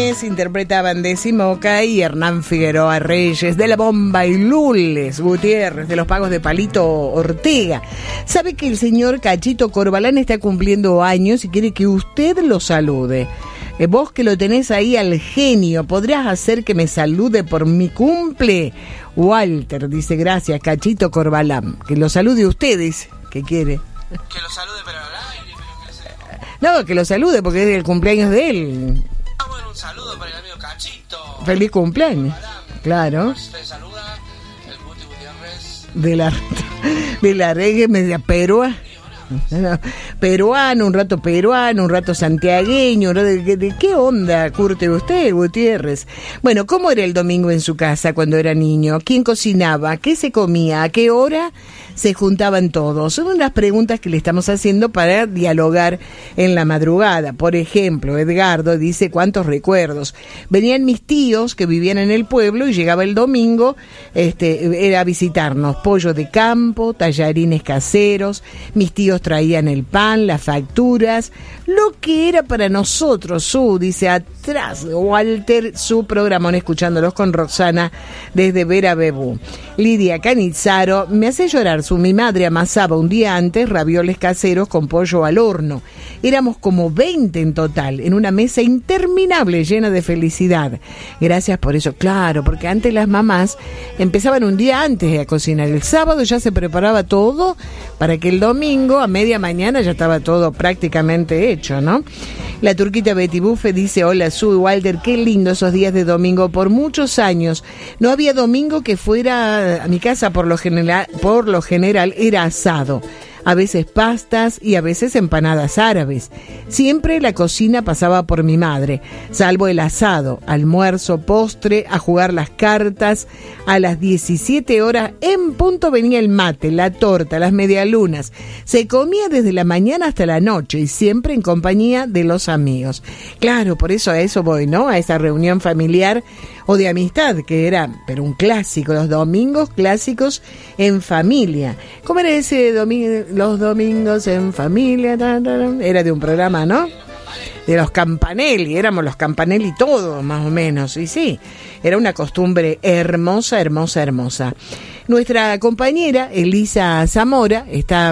quienes interpretaban de Simoca y Hernán Figueroa Reyes, de La Bomba y Lules Gutiérrez, de Los Pagos de Palito Ortega. Sabe que el señor Cachito Corbalán está cumpliendo años y quiere que usted lo salude. Vos que lo tenés ahí al genio, ¿podrías hacer que me salude por mi cumple? Walter dice, gracias, Cachito Corbalán. Que lo salude ustedes, que quiere. Que lo salude pero al aire, pero que se... No, que lo salude porque es el cumpleaños de él. Bueno, un saludo para el amigo Cachito. Feliz cumpleaños. Claro. Te saluda el Guti Gutiérrez. De la reggae media perua. Peruano, un rato santiagueño. ¿De qué onda curte usted, Gutiérrez? Bueno, ¿cómo era el domingo en su casa cuando era niño? ¿Quién cocinaba? ¿Qué se comía? ¿A qué hora se juntaban todos? Son las preguntas que le estamos haciendo para dialogar en la madrugada. Por ejemplo, Edgardo dice, ¿cuántos recuerdos? Venían mis tíos que vivían en el pueblo y llegaba el domingo era a visitarnos. Pollo de campo, tallarines caseros, mis tíos traían el pan, las facturas, lo que era para nosotros, dice atrás Walter, su programón escuchándolos con Roxana desde Vera Bebú. Lidia Canizzaro, me hace llorar, mi madre amasaba un día antes ravioles caseros con pollo al horno. Éramos como 20 en total, en una mesa interminable llena de felicidad. Gracias por eso, claro, porque antes las mamás empezaban un día antes a cocinar. El sábado ya se preparaba todo para que el domingo a media mañana ya estaba todo prácticamente hecho, ¿no? La turquita Betty Buffe dice, hola Sue Walter, qué lindo esos días de domingo. Por muchos años no había domingo que fuera a mi casa, por lo general era asado. A veces pastas y a veces empanadas árabes. Siempre la cocina pasaba por mi madre, salvo el asado, almuerzo, postre, a jugar las cartas. A las 17 horas en punto venía el mate, la torta, las medialunas. Se comía desde la mañana hasta la noche y siempre en compañía de los amigos. Claro, por eso a eso voy, ¿no? A esa reunión familiar o de amistad, que era, pero un clásico, los domingos clásicos en familia. ¿Cómo era ese domingo? Los domingos en familia, era de un programa, ¿no? De los Campanelli, éramos los Campanelli todos, más o menos, y sí, era una costumbre hermosa, hermosa, hermosa. Nuestra compañera Elisa Zamora está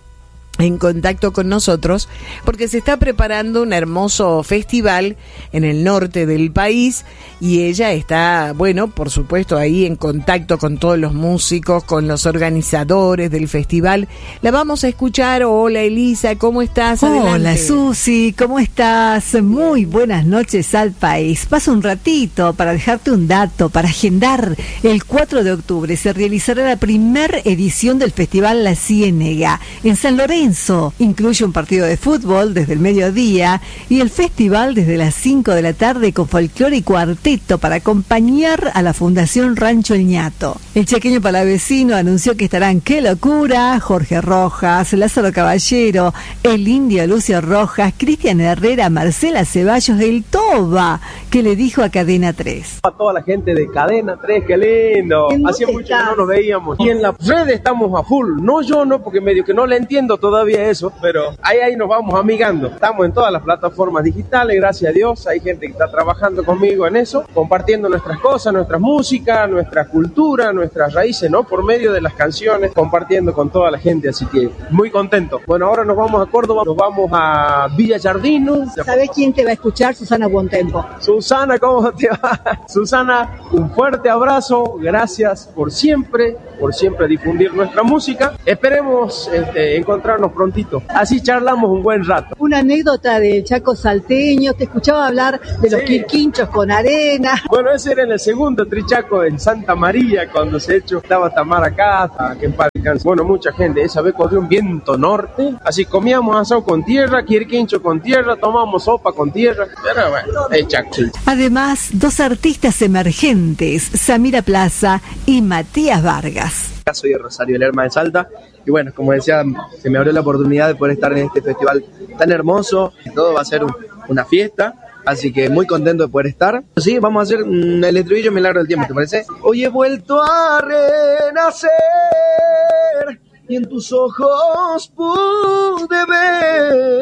en contacto con nosotros porque se está preparando un hermoso festival en el norte del país y ella está, bueno, por supuesto ahí en contacto con todos los músicos, con los organizadores del festival. La vamos a escuchar. Hola Elisa, ¿cómo estás? Adelante. Hola Susi, ¿cómo estás? Muy buenas noches al país. Paso un ratito para dejarte un dato, para agendar. El 4 de octubre se realizará la primera edición del Festival La Ciénega en San Lorenzo. Incluye un partido de fútbol desde el mediodía y el festival desde las 5 de la tarde con folclore y cuarteto para acompañar a la Fundación Rancho El Ñato. El chaqueño palavecino anunció que estarán Qué Locura, Jorge Rojas, Lázaro Caballero, el Indio Lucio Rojas, Cristian Herrera, Marcela Ceballos, el Toba, que le dijo a Cadena 3. A toda la gente de Cadena 3, qué lindo. Hacía mucho que no nos veíamos. Y en la red estamos a full. No yo, no, porque medio que no le entiendo todavía eso, pero ahí nos vamos amigando. Estamos en todas las plataformas digitales, gracias a Dios. Hay gente que está trabajando conmigo en eso, compartiendo nuestras cosas, nuestras músicas, nuestra cultura, nuestras raíces, ¿no? Por medio de las canciones, compartiendo con toda la gente, así que muy contento. Bueno, ahora nos vamos a Córdoba, nos vamos a Villa Jardino. ¿Sabés quién te va a escuchar? Susana Buontempo. Susana, ¿cómo te va? Susana, un fuerte abrazo, gracias por siempre difundir nuestra música. Esperemos encontrarnos prontito, así charlamos un buen rato. Una anécdota de Chaco salteño, te escuchaba hablar de los quirquinchos con arena. Bueno, ese era en el segundo trichaco en Santa María, cuando se echó, estaba Tamara Cata, que en paz descanse. Bueno, mucha gente, esa vez corrió un viento norte, así comíamos asado con tierra, quirquincho con tierra, tomábamos sopa con tierra, pero bueno, Chaco. Además, dos artistas emergentes, Samira Plaza y Matías Vargas. Soy de Rosario Lerma de Salta y bueno, como decía, se me abrió la oportunidad de poder estar en este festival tan hermoso y todo va a ser una fiesta, así que muy contento de poder estar. Sí, vamos a hacer el estribillo Milagro del Tiempo, ¿te parece? Hoy he vuelto a renacer y en tus ojos pude ver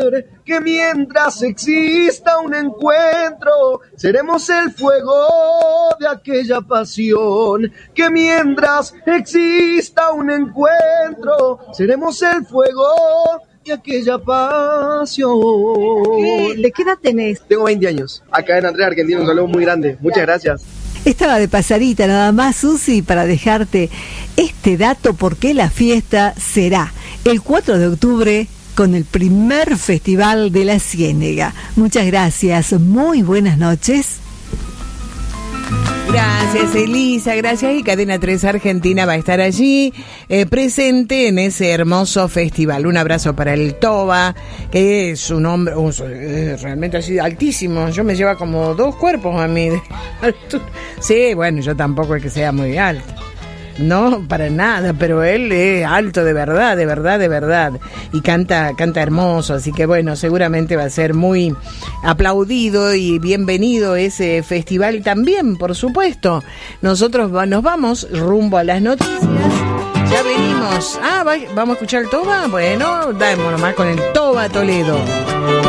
que mientras exista un encuentro, seremos el fuego de aquella pasión. Que mientras exista un encuentro, seremos el fuego de aquella pasión. ¿De qué edad tenés? Tengo 20 años. Acá en Andrea, Argentina, un saludo muy grande. Muchas gracias. Estaba de pasadita nada más, Susi, para dejarte este dato, porque la fiesta será el 4 de octubre con el primer Festival de la Ciénega. Muchas gracias, muy buenas noches. Gracias, Elisa, gracias. Y Cadena 3 Argentina va a estar allí presente en ese hermoso festival. Un abrazo para el Toba, que es un hombre realmente así altísimo. Yo me lleva como 2 cuerpos a mí. Sí, bueno, yo tampoco es que sea muy alto. No, para nada, pero él es alto de verdad, de verdad, de verdad. Y canta hermoso, así que bueno, seguramente va a ser muy aplaudido y bienvenido ese festival también, por supuesto. Nosotros nos vamos rumbo a las noticias. Ya venimos. ¿Vamos a escuchar el Toba? Bueno, damos nomás con el Toba Toledo.